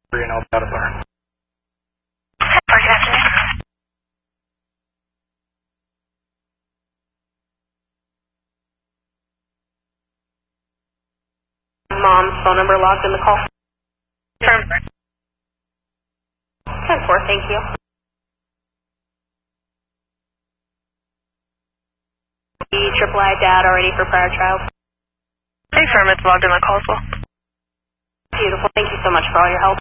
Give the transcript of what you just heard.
and El Salvador. Good afternoon. Mom's phone number logged in the call. Confirm. 10-4, thank you. The AAA data already for prior trials. Confirm it's logged in the call as well. Beautiful. Thank you so much for all your help.